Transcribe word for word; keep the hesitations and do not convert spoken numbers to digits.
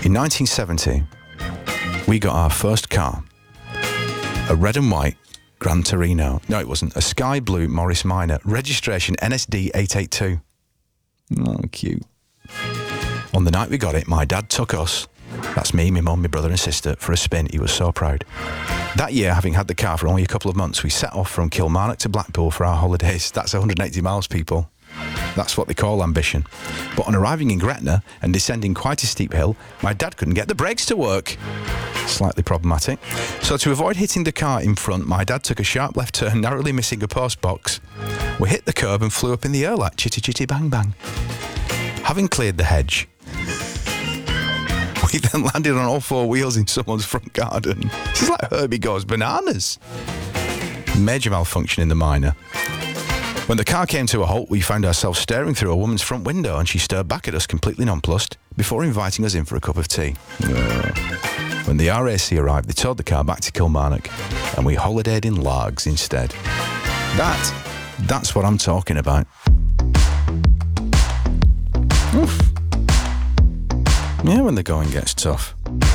In nineteen seventy, we got our first car. A red and white Gran Torino. No, it wasn't. A sky blue Morris Minor. Registration N S D eight eighty-two. Oh, cute. On the night we got it, my dad took us, that's me, my mum, my brother and sister, for a spin. He was so proud. That year, having had the car for only a couple of months, we set off from Kilmarnock to Blackpool for our holidays. That's one hundred eighty miles, people. That's what they call ambition. But on arriving in Gretna and descending quite a steep hill, my dad couldn't get the brakes to work. Slightly problematic. So to avoid hitting the car in front, my dad took a sharp left turn, narrowly missing a post box. We hit the curb and flew up in the air like chitty chitty bang bang. Having cleared the hedge, we then landed on all four wheels in someone's front garden. This is like Herbie Goes Bananas. Major malfunction in the Minor. When the car came to a halt, we found ourselves staring through a woman's front window and she stared back at us completely nonplussed before inviting us in for a cup of tea. Uh, when the R A C arrived, they towed the car back to Kilmarnock and we holidayed in Largs instead. That, that's what I'm talking about. Oof. Yeah, when the going gets tough.